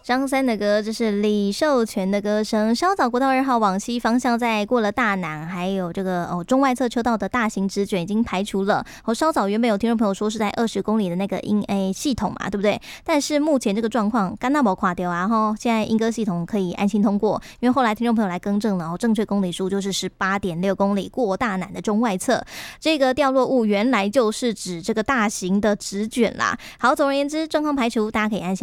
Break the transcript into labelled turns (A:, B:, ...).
A: 张三的歌，这是李寿全的歌声。稍早国道2号往西方向，在过了大南还有这个中外侧车道的大型直卷已经排除了。稍早原本有听众朋友说是在20公里的那个系统嘛，对不对？但是目前这个状况刚那没垮掉啊，现在莺歌系统可以安心通过，因为后来听众朋友来更正了，正确公里数就是18.6公里过大南的中外侧。这个掉落物原来就是指这个大型的直卷啦。好，总而言之，状况排除，大家可以安心